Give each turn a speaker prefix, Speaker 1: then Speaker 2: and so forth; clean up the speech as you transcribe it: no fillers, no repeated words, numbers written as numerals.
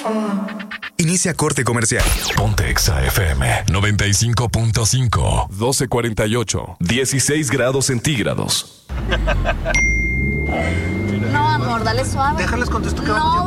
Speaker 1: Inicia corte comercial.
Speaker 2: Ponte Exa FM 95.5. 12:48. 16 grados centígrados.
Speaker 3: No, amor, dale suave.
Speaker 4: Déjales contesto que
Speaker 3: no,